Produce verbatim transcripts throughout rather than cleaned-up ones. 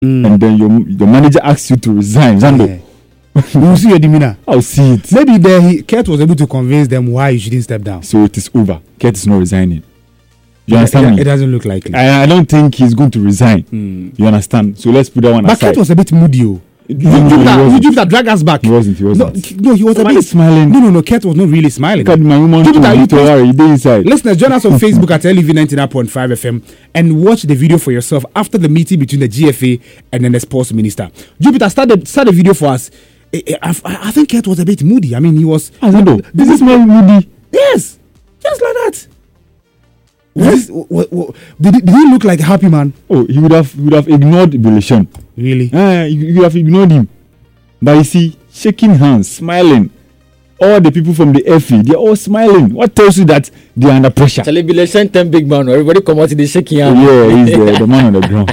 mm. and then your your manager asks you to resign, Zando. Yeah. You see your demeanor. I'll see it. Maybe there he, Kurt was able to convince them why you shouldn't step down. So it is over. Kurt is not resigning. You it, understand it, me? It doesn't look likely. I, I don't think he's going to resign. Mm. You understand? So let's put that one but aside. Kurt was a bit moody. Oh. No, Jupiter, Jupiter drag us back. He wasn't. He wasn't. No, no he was Somebody a bit smiling. No, no, no. Kurt was not really smiling. Look at my woman. Jupiter, you don't worry. He inside. Listeners, join us on Facebook at L E V ninety-nine point five F M and watch the video for yourself after the meeting between the G F A and then the sports minister. Jupiter, start the start the video for us. I, I, I think Kurt was a bit moody. I mean, he was. I don't know. This is my moody. Yes, just like that. This, what, what, did, did he look like a happy man? Oh, he would have he would have ignored Bilishan. Really? Ah, you, you have ignored him. But you see, shaking hands, smiling. All the people from the F E, they're all smiling. What tells you that they're under pressure? Celebration ten big man. Everybody come out to the shaking hands. Oh, yeah, he's the, the man on the ground.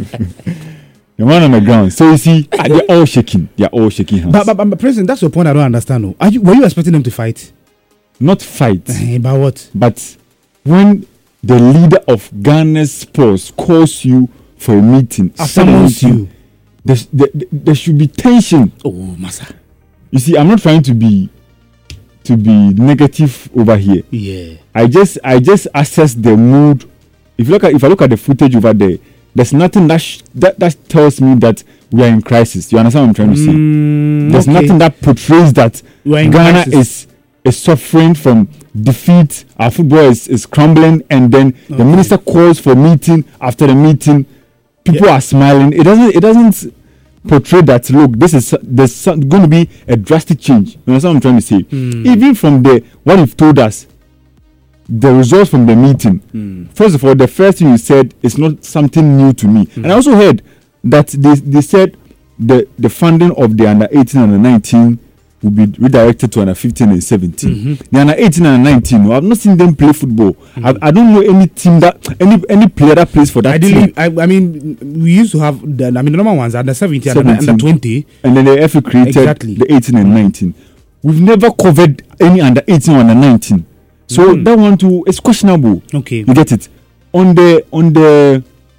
The man on the ground. So you see, they're all shaking. They're all shaking hands. But, but, but President, that's your point I don't understand. No. Are you, were you expecting them to fight? Not fight. About what? But when the leader of Ghana's sports calls you for a meeting, summons you, there, there, there should be tension. Oh, Massa. You see, I'm not trying to be to be negative over here. Yeah. I just I just assess the mood. If you look at if I look at the footage over there, there's nothing that sh- that that tells me that we are in crisis. You understand what I'm trying to say? Mm, there's okay. nothing that portrays that Ghana crisis. is is suffering from defeat. Our football is, is crumbling, and then okay. the minister calls for meeting. After the meeting, people yeah. are smiling. It doesn't it doesn't portray that, look, this is there's going to be a drastic change. You understand what I'm trying to say? Mm. Even from the what you've told us, the results from the meeting. Mm. First of all, the first thing you said is not something new to me. Mm. And I also heard that they they said the the funding of the under eighteen and under nineteen will be redirected to under fifteen and seventeen. Mm-hmm. The under eighteen and under nineteen, I've not seen them play football. Mm-hmm. I, I don't know any team that any any player that plays for that Ideally, team. I, I mean, we used to have the I mean the normal ones under seventeen, seventeen. And under twenty, and then the F A created exactly. the eighteen and nineteen. We've never covered any under eighteen or under nineteen, so mm. that one too is questionable. Okay, you get it on the on the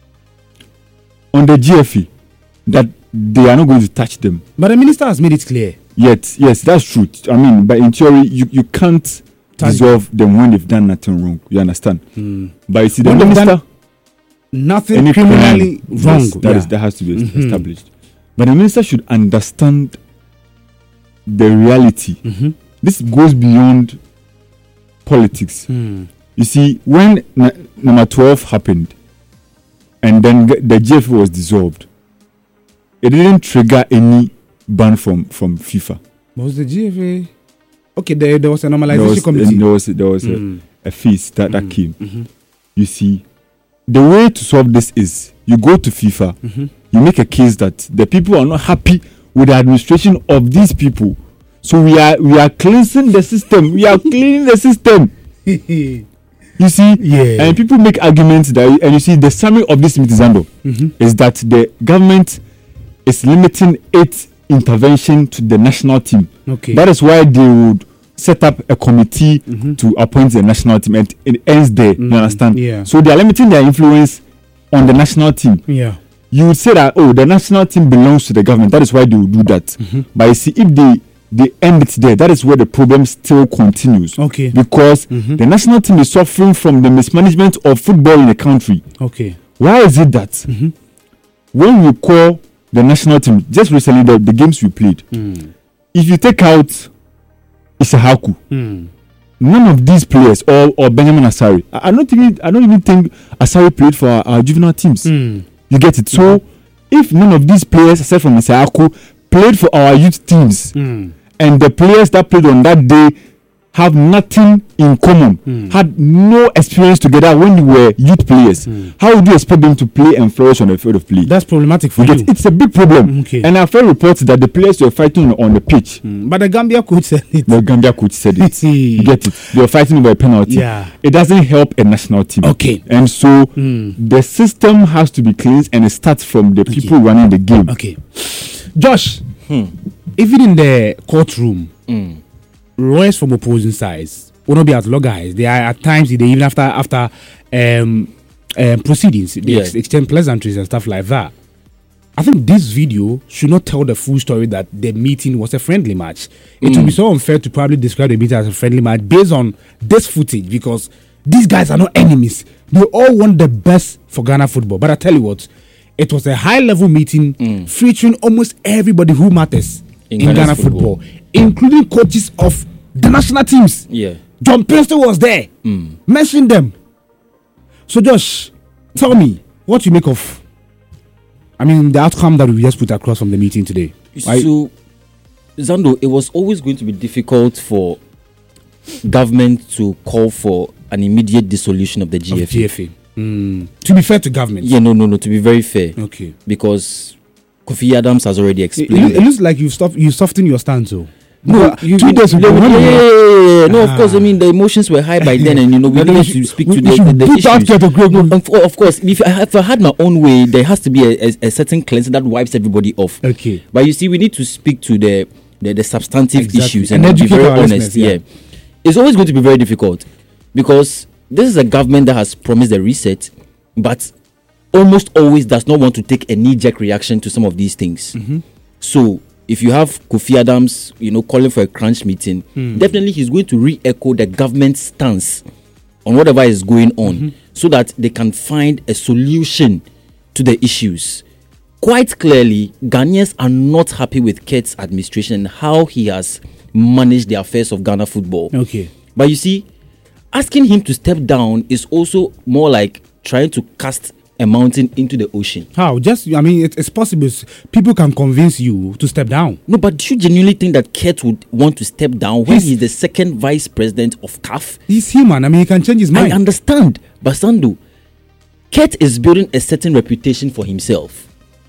on the G F E that they are not going to touch them. But the minister has made it clear. Yet, yes, that's true. I mean, but in theory, you, you can't dissolve them when they've done nothing wrong. You understand? Mm. But you see, the when minister, nothing criminally crime, wrong. Yes, that, yeah. is, that has to be mm-hmm. established. But the minister should understand the reality. Mm-hmm. This goes beyond politics. Mm. You see, when na- number twelve happened, and then g- the G F A was dissolved, it didn't trigger any ban from, from FIFA. What was the G F A? Okay, there, there was a normalization there was, committee. There was, there was mm. a, a feast that, that mm. came. Mm-hmm. You see, the way to solve this is you go to FIFA, mm-hmm. you make a case that the people are not happy with the administration of these people. So we are we are cleansing the system. We are cleaning the system. You see, yeah. And people make arguments that, and you see, the summary of this meeting, Zando, mm-hmm. is that the government is limiting its intervention to the national team. Okay. That is why they would set up a committee mm-hmm. to appoint the national team, and it ends there. Mm-hmm. You understand? Yeah. So they are limiting their influence on the national team. Yeah. You would say that, oh, the national team belongs to the government. That is why they will do that. Mm-hmm. But you see, if they they end it there, that is where the problem still continues. Okay. Because mm-hmm. the national team is suffering from the mismanagement of football in the country. Okay. Why is it that mm-hmm. when we call the national team, just recently the, the games we played, mm. if you take out Isahaku, mm. none of these players or, or Benjamin Asari, I, I don't even I don't even think Asari played for our, our juvenile teams. Mm. You get it? So if none of these players, except from Isahaku, played for our youth teams, mm. and the players that played on that day have nothing in common, mm. had no experience together when they were youth players, mm. how would you expect them to play and flourish on the field of play? That's problematic for you. you. Get, it's a big problem. Okay. And I've heard reports that the players were fighting on the pitch. Mm. But the Gambia coach said it. The Gambia coach said it. You get it? They were fighting over a penalty. Yeah. It doesn't help a national team. Okay. And so mm. the system has to be cleansed, and it starts from the people okay. running the game. Okay. Josh, hmm. even in the courtroom, mm. lawyers from opposing sides will not be at loggerheads. They are at times, they even after after um, um, proceedings, they yeah. ex- exchange pleasantries and stuff like that. I think this video should not tell the full story that the meeting was a friendly match. It Mm. would be so unfair to probably describe the meeting as a friendly match based on this footage, because these guys are not enemies. They all want the best for Ghana football. But I tell you what, it was a high-level meeting Mm. featuring almost everybody who matters In in, Ghana's Ghana football. football, including coaches of the national teams. Yeah. John Princeton was there. Mm. Mention them. So, Josh, tell me what you make of, I mean, the outcome that we just put across from the meeting today. Right? So, Zando, it was always going to be difficult for government to call for an immediate dissolution of the G F A. Of G F A. Mm. To be fair to government. Yeah, no, no, no. To be very fair, Okay. because Kofi Adams has already It, explained. it, it looks like you stopped. You softened your stance, though. No, Because you, two days yeah, ago. yeah, when yeah, we- yeah, yeah, yeah. No, of Ah. course. I mean, the emotions were high by then, and you know we Then we needed should- to speak we- to we the, should the, the put out issues. Keto Greg. No, of, of course, if I, if I had my own way, there has to be a, a, a certain cleanser that wipes everybody off. Okay. But you see, we need to speak to the the, the substantive Exactly. issues And and, be educate very our honest. listeners, Yeah. yeah. It's always going to be very difficult because this is a government that has promised a reset, but almost always does not want to take a knee-jerk reaction to some of these things. Mm-hmm. So if you have Kofi Adams, you know, calling for a crunch meeting, Mm. definitely he's going to re-echo the government's stance on whatever is going on, Mm-hmm. so that they can find a solution to the issues. Quite clearly, Ghanaians are not happy with Ket's administration and how he has managed the affairs of Ghana football. Okay. But you see, asking him to step down is also more like trying to cast a mountain into the ocean. How? Just, I mean, it, it's possible. s- People can convince you to step down. No, but do you genuinely think that Ket would want to step down when He's- he's the second vice president of C A F? He's human. I mean, he can change his mind. I understand, but Sandu, Ket is building a certain reputation for himself.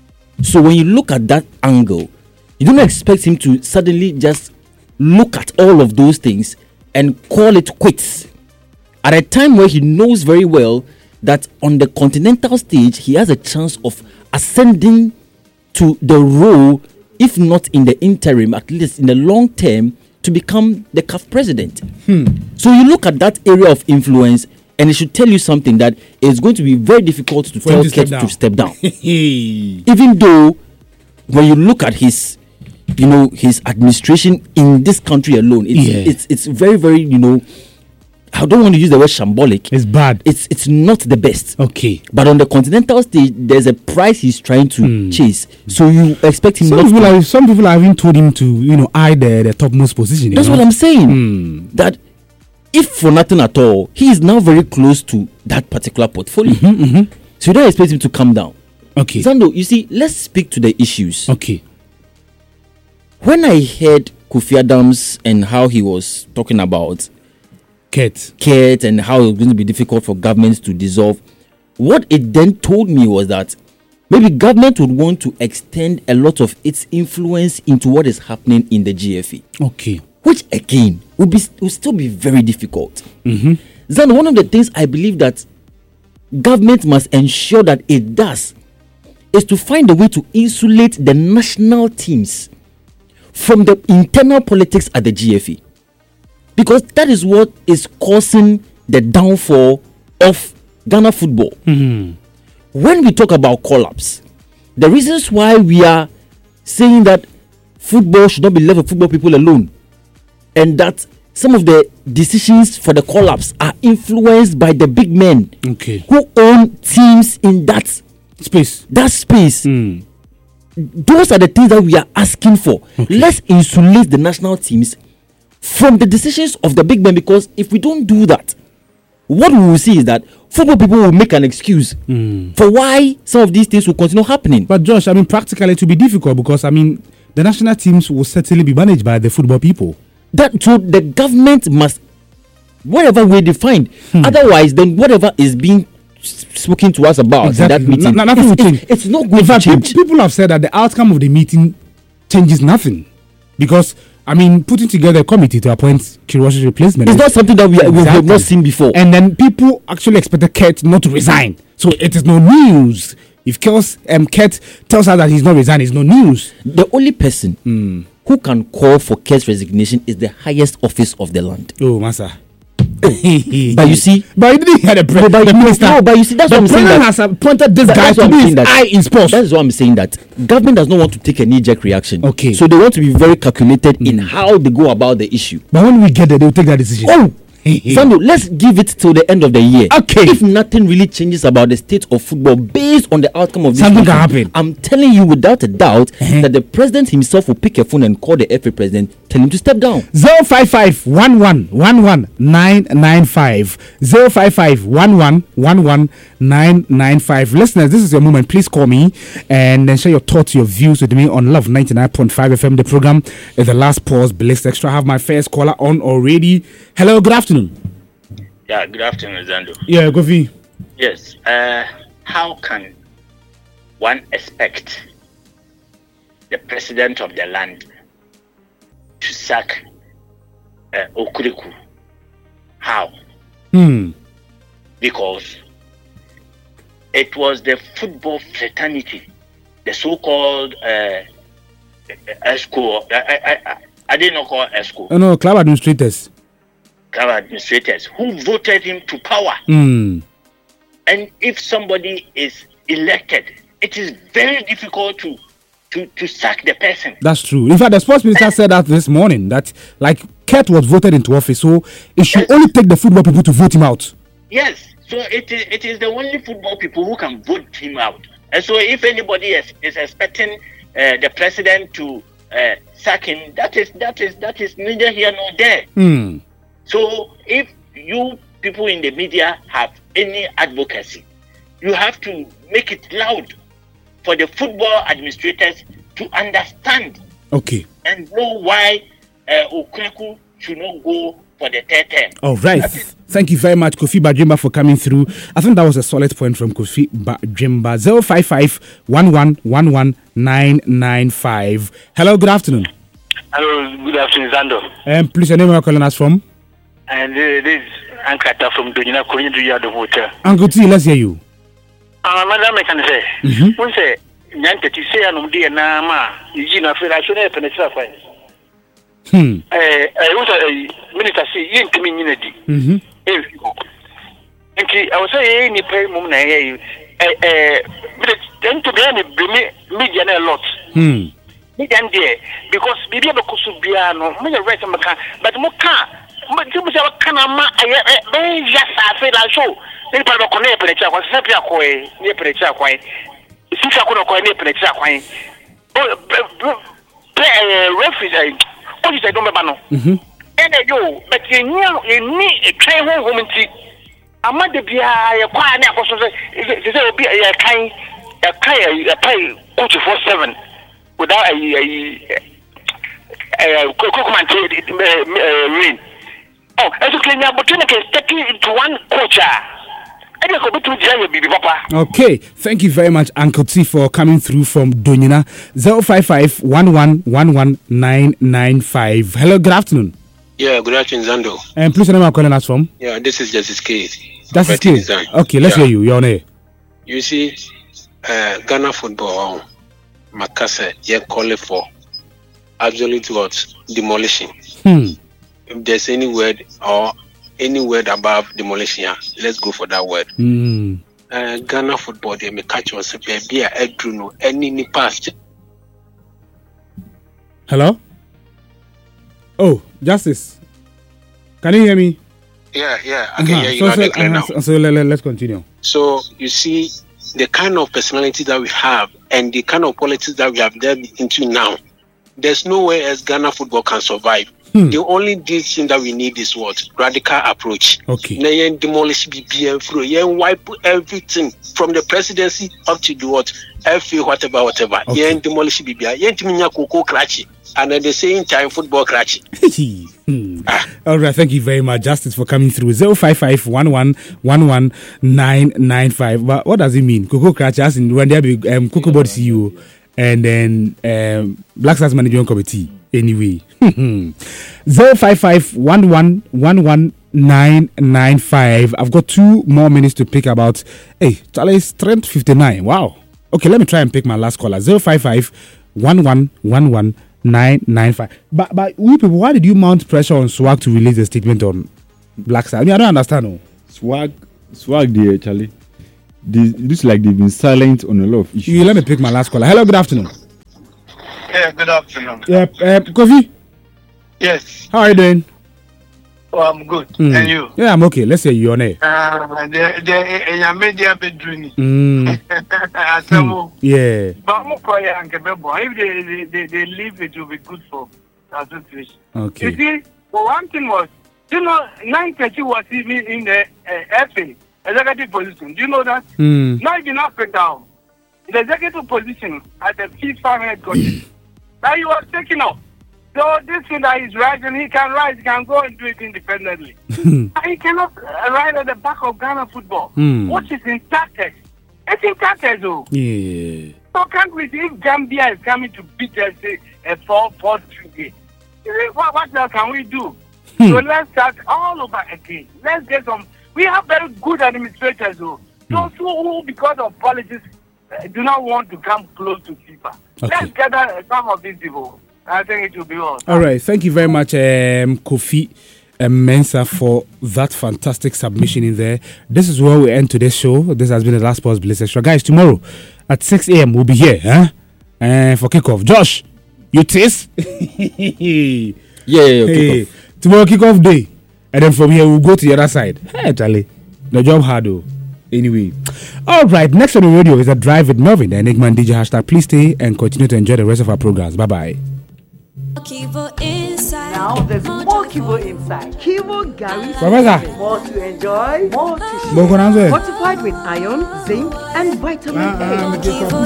So when you look at that angle, you don't expect him to suddenly just look at all of those things and call it quits at a time where he knows very well that on the continental stage he has a chance of ascending to the role, if not in the interim, at least in the long term, to become the C A F president. So you look at that area of influence, and it should tell you something that it's going to be very difficult to For him tell to step Ket down. to step down. Hey. Even though, when you look at his, you know, his administration in this country alone, it's Yeah. it's it's very very you know, I don't want to use the word shambolic. It's bad. It's it's not the best. Okay. But on the continental stage, there's a price he's trying to chase. So you expect him Some not people, to. have, some people have even told him to, you know, eye the, the topmost position. you That's know? what I'm saying. Hmm. That if for nothing at all, he is now very close to that particular portfolio. Mm-hmm, So you don't expect him to come down. Okay. Zando, you see, let's speak to the issues. Okay. When I heard Kofi Adams and how he was talking about Ket. Ket and how it was going to be difficult for governments to dissolve, what it then told me was that maybe government would want to extend a lot of its influence into what is happening in the G F A, Okay. which again would be will still be very difficult. Mm-hmm. Zan, one of the things I believe that government must ensure that it does is to find a way to insulate the national teams from the internal politics at the G F A, because that is what is causing the downfall of Ghana football. Mm-hmm. When we talk about collapse, the reasons why we are saying that football should not be left for football people alone, and that some of the decisions for the collapse are influenced by the big men Okay. who own teams in that Space. that space. Mm. Those are the things that we are asking for. Let's insulate the national teams from the decisions of the big men, because if we don't do that, what we will see is that football people will make an excuse for why some of these things will continue happening. But Josh, I mean, practically it will be difficult because, I mean, the national teams will certainly be managed by the football people. That so the government must, whatever way defined, otherwise then whatever is being s- spoken to us about Exactly. in that meeting, No- no- nothing it's, will it's- change. it's not In going to fact, change. peop- people have said that the outcome of the meeting changes nothing because, I mean, putting together a committee to appoint Kiroshi's replacement. It's is- not something that we, we have Exactly. not seen before. And then people actually expected Ket not to resign. So it is no news. If Kels, um, Ket tells us that he's not resigning, it's no news. The only person who can call for Ket's resignation is the highest office of the land. Oh, Massa. But you see, but you didn't hear the, pre- no, but, the no, minister. no, but you see, that's the what I'm saying. president That, has appointed this that, guy that's what to I'm be saying his that, eye in sports. That's what I'm saying. That government does not want to take a knee-jerk reaction. Okay. So they want to be very calculated Mm. in how they go about the issue. But when we get there, they'll take that decision. Oh, Sando, let's give it till the end of the year. Okay. If nothing really changes about the state of football based on the outcome of this, Something meeting, can happen. I'm telling you without a doubt Uh-huh. that the president himself will pick a phone and call the F A president, tell him to step down. zero five five one one one one nine nine five zero five five one one one one nine nine five. Listeners, this is your moment. Please call me and then share your thoughts, your views with me on Love ninety-nine point five F M. The program is The Last Pause, Bliss Extra. I have my first caller on already. Hello, good afternoon. Yeah, good afternoon, Zando. Yeah, Govi. Yes. Uh, how can one expect the president of the land to sack uh, Okuriku? How? Hmm. Because it was the football fraternity, the so-called uh, ESCO. I, I, I, I didn't know call ESCO. Oh, no, club administrators. Club administrators who voted him to power. Hmm. And if somebody is elected, it is very difficult to to, to sack the person. That's true. In fact, the sports minister said that this morning that like Kurt was voted into office, so it should Yes. only take the football people to vote him out. Yes, so it is it is the only football people who can vote him out. And so if anybody is, is expecting uh, the president to uh, sack him, that is that is that is neither here nor there. Hmm. So if you people in the media have any advocacy, you have to make it loud for the football administrators to understand Okay. and know why uh, Okweku should not go for the third term. All right. Thank you very much, Kofi Bajimba, for coming through. I think that was a solid point from Kofi Bajimba. zero five five one one one one nine nine five. Hello, good afternoon. Hello, good afternoon, Zando. Um, please, your name, where you're calling us from? And uh, this is Ankata from Donina, Korean to Yard of Water. Uncle T, let's hear you. Uh, Madam, I can say, Mm-hmm. one say, Yanta, you say, I'm dear Nama, you know, I should have penetrated. Hmm. I was a minister, see, you into me, unity. Mm-hmm. And I was saying, any pay moment, I then to be any media a lot. Hmm. Media there, because maybe I'm a Kusubiano, may write a maca, but Moka. But you must have a canama. I just I feel like so. Then people connect with each other. What's happening? Quite near each other. Quite. Since I couldn't quite near each other. Quite. Refuge. What is I don't remember. Mm-hmm. And I go, but you know, you need a train home woman. I'm not the be a quiet. They say be a kind, a kind, a pay two four seven without a a coconut rain. Oh, as you can have take it into one coach. I just go to jail, baby papa. Okay, thank you very much, Uncle T, for coming through from Donina. zero five five one one one one nine nine five. Hello, good afternoon. Yeah, good afternoon, Zando. And please, your name, where you're calling us from? Yeah, this is Justice K. That's his case. Okay, let's yeah. hear you. You're on air. You see, uh, Ghana football, Makasa, yeah, call it for absolute what? Demolition. Hmm. If there's any word or any word above demolition, yeah, let's go for that word. Hmm. Uh, Ghana football, they may catch us a baby, a Edruno, any past. Hello? Oh, Justice. Can you hear me? Yeah, yeah, I can Uh-huh. hear you So, loud so, and clear uh-huh. now. so let, let, let's continue. So you see, the kind of personality that we have and the kind of politics that we have delved into now, there's no way as Ghana football can survive. Hmm. The only thing that we need is what? Radical approach. Okay. Now you demolish B P M through, you wipe everything from the presidency up to the what? F A, whatever, whatever. Okay. You demolish B P M. You minya koko cratchy, and at the same time football cratchy. Hmm. All right, thank you very much, Justice, for coming through. zero five five one one one one nine nine five. But what does it mean? Coco Cratch, as in when there be um, Coco Board C E O and then um, Black Stars Management Committee. Anyway, zero five five one one one one nine nine five. I've got two more minutes to pick about. Hey, Charlie, strength fifty nine. Wow. Okay, let me try and pick my last caller. Zero five five one one one one nine nine five. But but we people, why did you mount pressure on Swag to release a statement on Black Stars. I mean, I don't understand. No. Swag, swag, there, Charlie. This looks like they've been silent on a lot of issues. You let me pick my last caller. Hello, good afternoon. Yeah, good afternoon. Yeah, uh, Kofi. Yes. How are you doing? Oh, I'm good. Mm. And you? Yeah, I'm okay. Let's say you're on air. Uh, the the your media bedroom. Mm. mm. Yeah. But I'm quite young. If they, they they they leave, it will be good for association. Okay. You see, well, one thing was, you know, nine thirty was even in the uh, F A executive position. Do you know that? Mm. Not even Africa. In the executive position at the FIFA headquarters. Now he was taken off. So this thing that he's rising, he can rise, he can go and do it independently. And he cannot uh, ride at the back of Ghana football. Mm. What is in tactics? It's in tactics, though. Yeah. So can't we see if Gambia is coming to beat us a four four two game? What, what else can we do? Hmm. So let's start all over again. Let's get some. We have very good administrators, though. Those who, who, because of politics, uh, do not want to come close to FIFA. Okay. Let's gather uh, some of these people. I think it will be all. All right. Thank you very much, um, Kofi um, Mensa, for that fantastic submission in there. This is where we end today's show. This has been the last Sports Bliss Extra. Guys, tomorrow at six a.m. we'll be here huh? uh, for kickoff. Josh, you taste? Yeah, yeah, yeah. Hey, Kickoff. tomorrow kickoff day. And then from here, we'll go to the other side. Hey, Charlie. The job hard, though. Anyway. All right. Next on the radio is a Drive with Melvin, the Enigma and D J hashtag. Please stay and continue to enjoy the rest of our programs. Bye-bye. Now there's more Kivo inside. Kivo Gary. Professor. More to enjoy, more to share. More going on. Fortified with iron, zinc, and vitamin A.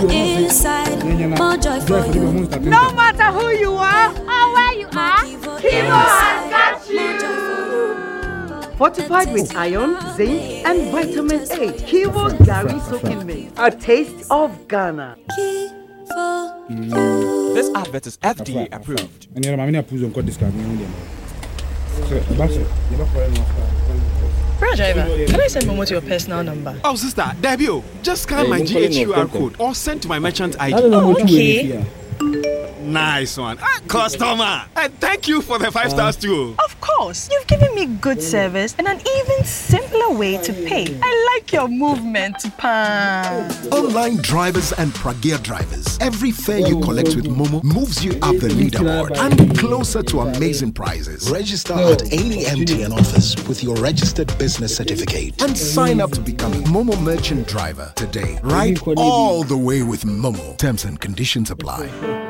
No matter who you are or where you are, Kivo has got you. Fortified with iron, zinc, and vitamin A. Kivo Gary soaking milk. A taste of Ghana. This advert is F D A approved. And you're a push on this card. Bro driver, can I send Momo to your personal number? Oh, sister, Debio, just scan my G H Q R code or send to my merchant I D. Oh, okay. Nice one. Ah, customer. And thank you for the five stars too. Of course, you've given me good service and an even simpler way to pay. I like your movement, Pam. Online drivers and Pragia drivers. Every fare you collect with Momo moves you up the leaderboard and closer to amazing prizes. Register at any M T N office with your registered business certificate and sign up to become a Momo merchant driver today. Ride all the way with Momo. Terms and conditions apply.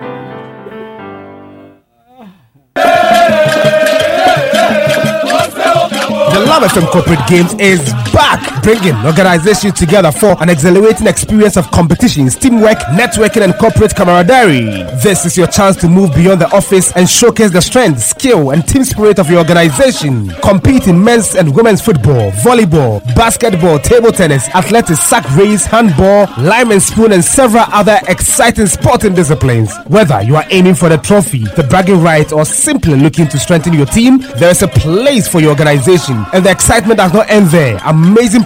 The Love F M Corporate Games is back, bringing organizations together for an exhilarating experience of competitions, teamwork, networking, and corporate camaraderie. This is your chance to move beyond the office and showcase the strength, skill, and team spirit of your organization. Compete in men's and women's football, volleyball, basketball, table tennis, athletics, sack race, handball, lime and spoon, and several other exciting sporting disciplines. Whether you are aiming for the trophy, the bragging rights, or simply looking to strengthen your team, there is a place for your organization. And the excitement does not end there. Amazing